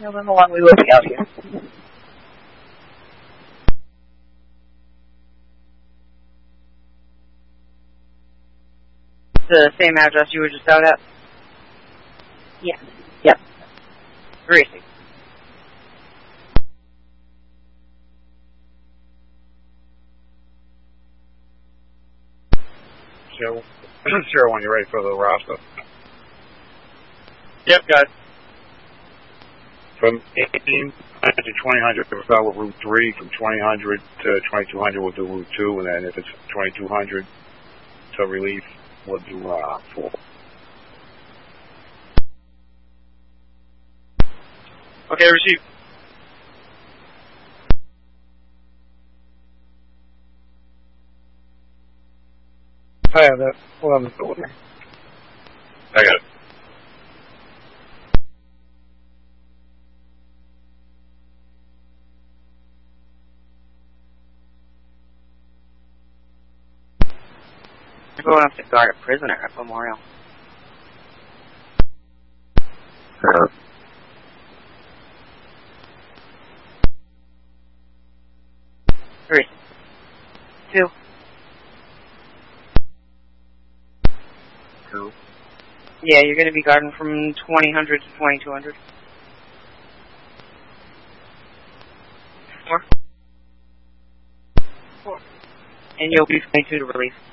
Tell them how long we will be out here. The same address you were just out at? Yeah. Yep. Greasy. Sure, when you're ready for the roster. Yep, got it. From 1800 to 2000, we'll start with Route 3. From 2000 to 2200, we'll do Route 2. And then if it's 2200 to Relief, we'll do 4. Okay, receive. I have that. Hold on. I got it. We're going up to guard a prisoner at Memorial. Sure. 3. 2. 2. Yeah, you're going to be guarding from 2000 to 2200. 4. 4. And you'll be 22 to Relief.